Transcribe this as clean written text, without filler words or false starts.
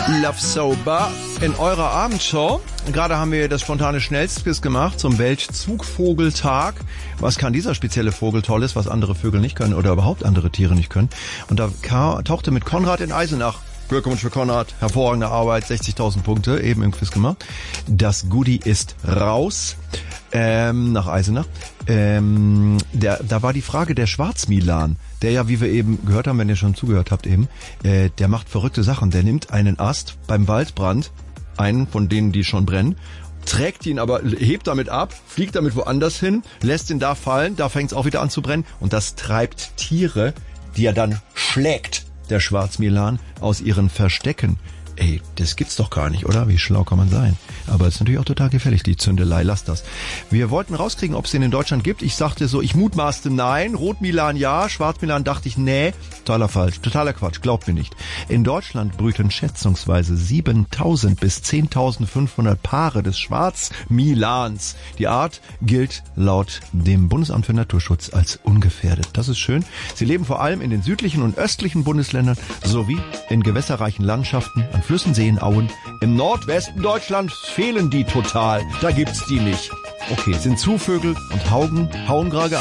Love Sober in eurer Abendshow. Gerade haben wir das spontane Schnellstquiz gemacht zum Weltzugvogeltag. Was kann dieser spezielle Vogel Tolles, was andere Vögel nicht können oder überhaupt andere Tiere nicht können? Und da tauchte mit Konrad in Eisenach. Glückwunsch für Konrad, hervorragende Arbeit, 60.000 Punkte, eben im Quiz gemacht. Das Goodie ist raus, nach Eisenach. Da war die Frage der Schwarzmilan, der ja, wie wir eben gehört haben, wenn ihr schon zugehört habt eben, der macht verrückte Sachen. Der nimmt einen Ast beim Waldbrand, einen von denen, die schon brennen, trägt ihn aber, hebt damit ab, fliegt damit woanders hin, lässt ihn da fallen, da fängt es auch wieder an zu brennen und das treibt Tiere, die er dann schlägt, der Schwarzmilan, aus ihren Verstecken. Ey, das gibt's doch gar nicht, oder? Wie schlau kann man sein? Aber es ist natürlich auch total gefährlich, die Zündelei, lasst das. Wir wollten rauskriegen, ob es den in Deutschland gibt. Ich sagte so, ich mutmaßte nein, Rotmilan ja, Schwarzmilan dachte ich nee. Totaler Falsch, totaler Quatsch, glaubt mir nicht. In Deutschland brüten schätzungsweise 7.000 bis 10.500 Paare des Schwarzmilans. Die Art gilt laut dem Bundesamt für Naturschutz als ungefährdet. Das ist schön. Sie leben vor allem in den südlichen und östlichen Bundesländern sowie in gewässerreichen Landschaften, an Flüssen, Seen, Auen. Im Nordwesten Deutschlands fehlen die total. Da gibt's die nicht. Okay, sind Zuvögel und hauen gerade